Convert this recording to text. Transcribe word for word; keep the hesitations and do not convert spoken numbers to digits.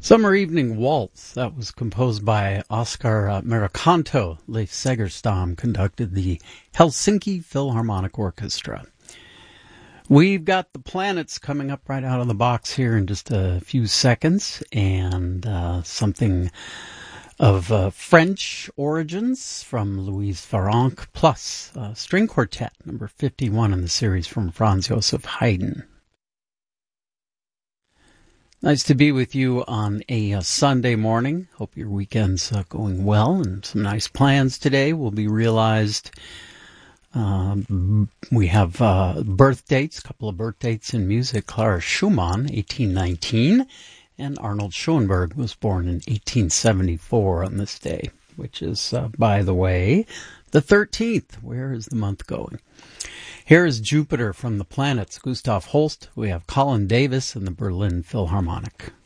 Summer Evening Waltz, that was composed by Oscar uh, Mericanto. Leif Segerstam conducted the Helsinki Philharmonic Orchestra. We've got the planets coming up right out of the box here in just a few seconds, and uh, something of uh, French origins from Louise Farrenc, plus uh, string quartet, number fifty-one in the series from Franz Joseph Haydn. Nice to be with you on a, a Sunday morning. Hope your weekend's uh, going well, and some nice plans today will be realized. Um, we have uh, birth dates, a couple of birth dates in music. Clara Schumann, eighteen nineteen, and Arnold Schoenberg was born in eighteen seventy-four on this day, which is, uh, by the way, the thirteenth. Where is the month going? Here is Jupiter from the Planets, Gustav Holst. We have Colin Davis and the Berlin Philharmonic.